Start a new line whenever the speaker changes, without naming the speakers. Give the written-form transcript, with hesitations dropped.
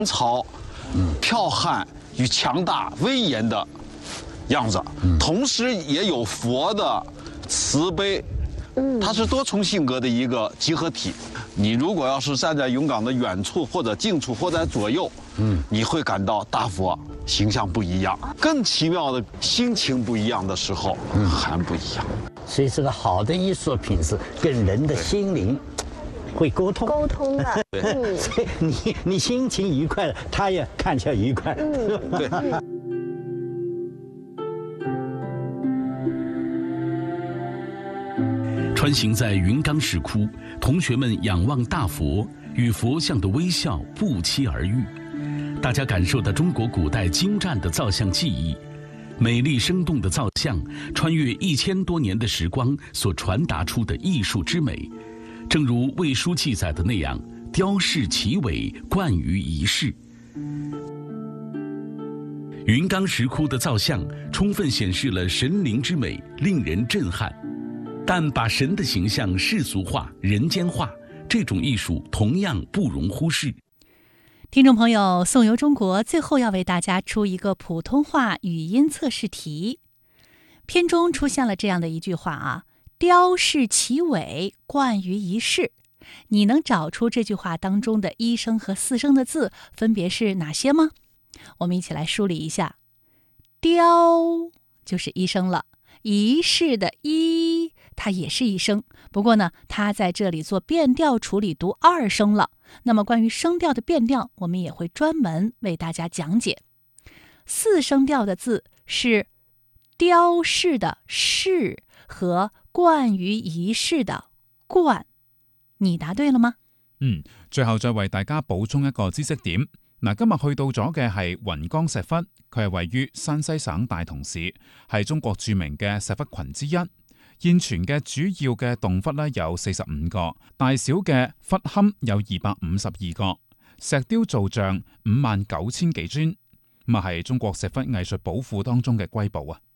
朝剽悍与强大威严的样子，同时也有佛的慈悲，它是多重性格的一个集合体。你如果要是站在云冈的远处或者近处或者左右，你会感到大佛形象不一样。更奇妙的心情不一样的时候，还不一样。
所以这个好的艺术品是跟人的心灵会沟通
的。
所以你心情愉快了，他也看起来愉快。
对。
穿行在云冈石窟，同学们仰望大佛，与佛像的微笑不期而遇。大家感受到中国古代精湛的造像技艺，美丽生动的造像穿越1000多年的时光所传达出的艺术之美。正如魏书记载的那样，雕饰奇伟，贯于一世。云冈石窟的造像充分显示了神灵之美，令人震撼。但把神的形象世俗化、人间化，这种艺术同样不容忽视。
听众朋友，颂游中国最后要为大家出一个普通话语音测试题。片中出现了这样的一句话啊，雕饰奇伟，贯于一世。你能找出这句话当中的一声和四声的字分别是哪些吗？我们一起来梳理一下。雕就是一声了，一世的一它也是一声，不过呢，它在这里做变调处理读2声了。那么关于声调的变调，我们也会专门为大家讲解。4声调的字是雕饰的饰和贯于一世的貫。你答對了嗎？
最後再為大家補充一個知識點。嗱，今日去到咗嘅係雲岡石窟，佢係位於山西省大同市，係中國著名嘅石窟群之一。現存嘅主要嘅洞窟呢有45個，大小嘅窟龕有252個，石雕造像59000幾尊，咁係中國石窟藝術寶庫當中嘅瑰寶啊！